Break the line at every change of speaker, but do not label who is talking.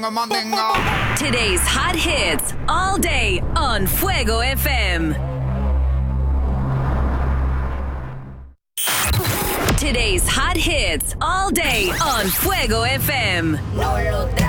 Today's hot hits all day on Fuego FM. Today's hot hits all day on Fuego FM.
No lo